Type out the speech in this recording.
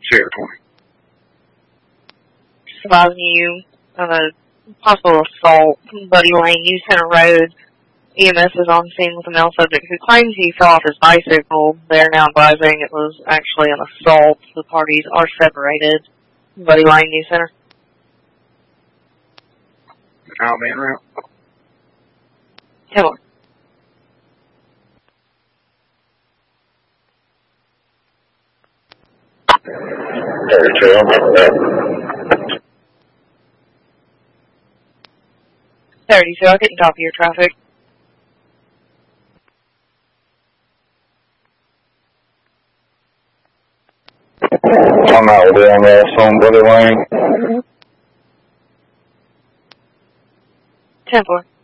Sierra 20. Advising you of a possible assault. Buddy Lane, New Center Road. EMS is on scene with a male subject who claims he fell off his bicycle. They're now advising it was actually an assault. The parties are separated. Buddy Lane, New Center. Outman route. 10-1. I couldn't copy your traffic. I'm out there on Buddy Lane. 10-4.